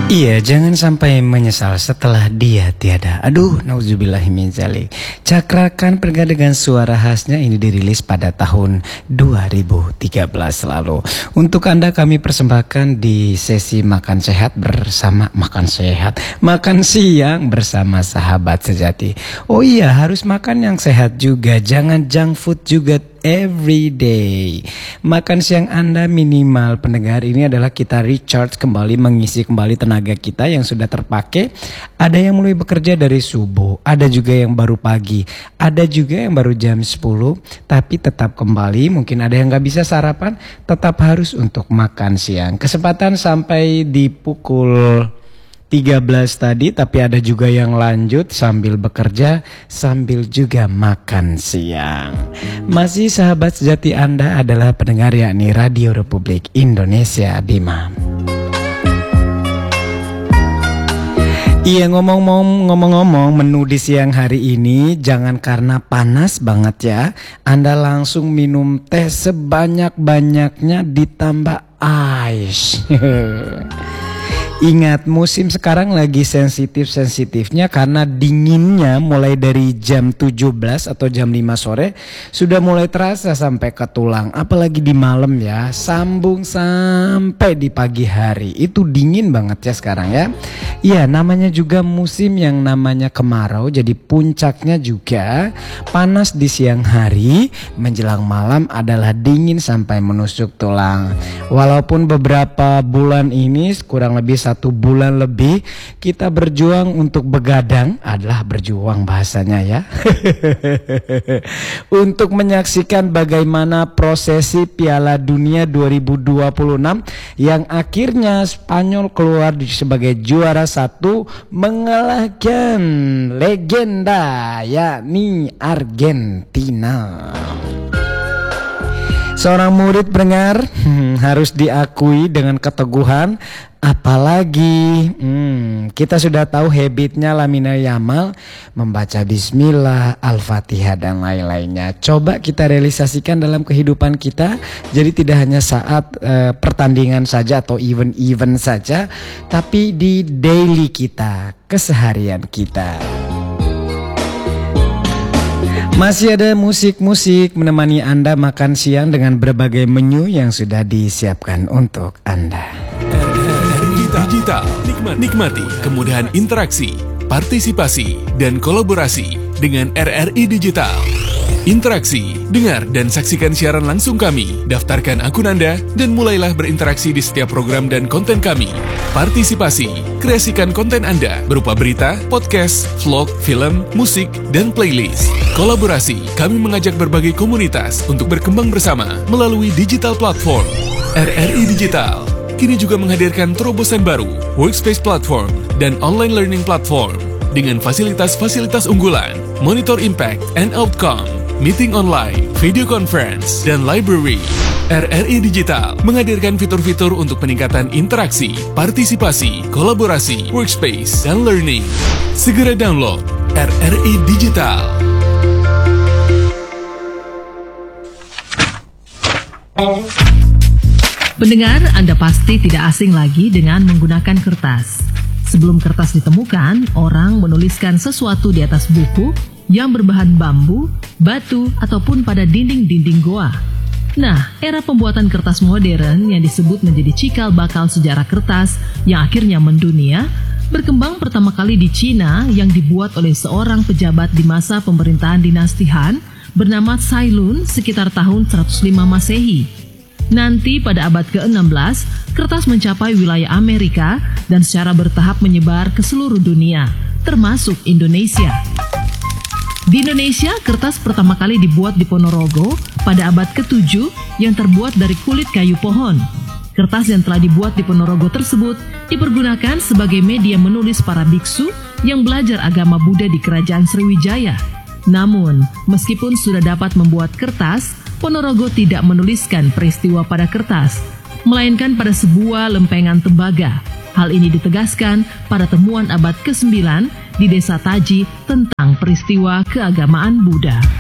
Iya, jangan sampai menyesal setelah dia tiada. Aduh, nauzubillahimin dzalik. Cakrakan Pergadaian suara khasnya ini dirilis pada tahun 2013 lalu. Untuk Anda kami persembahkan di sesi makan sehat bersama makan siang bersama sahabat sejati. Oh iya, harus makan yang sehat juga, jangan junk food juga every day. Makan siang Anda minimal pendengar ini adalah kita recharge kembali, mengisi kembali tenaga kita yang sudah terpakai. Ada yang mulai bekerja dari subuh, ada juga yang baru pagi, ada juga yang baru jam 10, tapi tetap kembali. Mungkin ada yang gak bisa sarapan, tetap harus untuk makan siang. Kesempatan sampai di pukul 13 tadi, tapi ada juga yang lanjut sambil bekerja, sambil juga makan siang. Masih sahabat sejati Anda adalah pendengar yakni Radio Republik Indonesia Bima. Iya, ngomong-ngomong menu di siang hari ini jangan karena panas banget ya, Anda langsung minum teh sebanyak-banyaknya ditambah ice. Ingat, musim sekarang lagi sensitif-sensitifnya karena dinginnya mulai dari jam 17 atau jam 5 sore sudah mulai terasa sampai ke tulang. Apalagi di malam ya, sambung sampai di pagi hari. Itu dingin banget ya sekarang ya. Iya, namanya juga musim yang namanya kemarau, jadi puncaknya juga panas di siang hari, menjelang malam adalah dingin sampai menusuk tulang. Walaupun beberapa bulan ini, kurang lebih 1 bulan lebih, kita berjuang untuk begadang, adalah berjuang bahasanya ya. Untuk menyaksikan bagaimana prosesi Piala Dunia 2026 yang akhirnya Spanyol keluar sebagai juara 1 mengalahkan legenda yakni Argentina. Seorang murid pendengar harus diakui dengan keteguhan. Apalagi kita sudah tahu habitnya Lamine Yamal membaca bismillah, Al-Fatihah dan lain-lainnya. Coba kita realisasikan dalam kehidupan kita. Jadi tidak hanya saat pertandingan saja atau event-event saja, tapi di daily kita, keseharian kita. Masih ada musik-musik menemani Anda makan siang dengan berbagai menu yang sudah disiapkan untuk Anda. Digital. Nikmati kemudahan interaksi, partisipasi, dan kolaborasi dengan RRI Digital. Interaksi, dengar dan saksikan siaran langsung kami, daftarkan akun Anda, dan mulailah berinteraksi di setiap program dan konten kami. Partisipasi, kreasikan konten Anda berupa berita, podcast, vlog, film, musik, dan playlist. Kolaborasi, kami mengajak berbagai komunitas untuk berkembang bersama melalui digital platform. RRI Digital kini juga menghadirkan terobosan baru, workspace platform, dan online learning platform dengan fasilitas-fasilitas unggulan, monitor impact and outcome, meeting online, video conference, dan library. RRI Digital menghadirkan fitur-fitur untuk peningkatan interaksi, partisipasi, kolaborasi, workspace, dan learning. Segera download RRI Digital. Pendengar, Anda pasti tidak asing lagi dengan menggunakan kertas. Sebelum kertas ditemukan, orang menuliskan sesuatu di atas buku yang berbahan bambu, batu, ataupun pada dinding-dinding goa. Nah, era pembuatan kertas modern yang disebut menjadi cikal bakal sejarah kertas yang akhirnya mendunia, berkembang pertama kali di Cina yang dibuat oleh seorang pejabat di masa pemerintahan dinasti Han bernama Cai Lun sekitar tahun 105 Masehi. Nanti pada abad ke-16, kertas mencapai wilayah Amerika dan secara bertahap menyebar ke seluruh dunia, termasuk Indonesia. Di Indonesia, kertas pertama kali dibuat di Ponorogo pada abad ke-7 yang terbuat dari kulit kayu pohon. Kertas yang telah dibuat di Ponorogo tersebut dipergunakan sebagai media menulis para biksu yang belajar agama Buddha di Kerajaan Sriwijaya. Namun, meskipun sudah dapat membuat kertas, Ponorogo tidak menuliskan peristiwa pada kertas, melainkan pada sebuah lempengan tembaga. Hal ini ditegaskan pada temuan abad ke-9 di Desa Taji tentang peristiwa keagamaan Buddha.